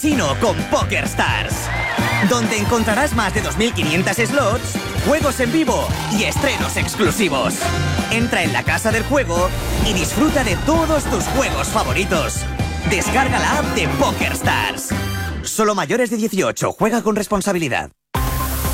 Chino con PokerStars, donde encontrarás más de 2.500 slots, juegos en vivo y estrenos exclusivos. Entra en la casa del juego y disfruta de todos tus juegos favoritos. Descarga la app de PokerStars. Solo mayores de 18. Juega con responsabilidad.